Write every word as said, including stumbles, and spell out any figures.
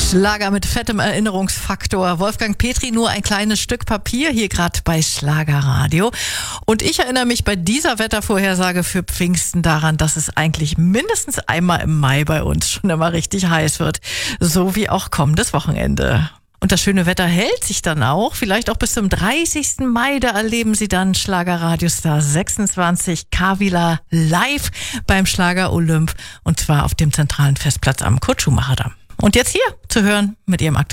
Schlager mit fettem Erinnerungsfaktor. Wolfgang Petri, nur ein kleines Stück Papier, hier gerade bei Schlagerradio. Und ich erinnere mich bei dieser Wettervorhersage für Pfingsten daran, dass es eigentlich mindestens einmal im Mai bei uns schon immer richtig heiß wird. So wie auch kommendes Wochenende. Und das schöne Wetter hält sich dann auch, vielleicht auch bis zum dreißigsten Mai. Da erleben Sie dann Schlagerradiostar sechsundzwanzig Kavila live beim Schlager Olymp. Und zwar auf dem zentralen Festplatz am Kurt-Schumacher-Damm. Und jetzt hier zu hören mit Ihrem aktuellen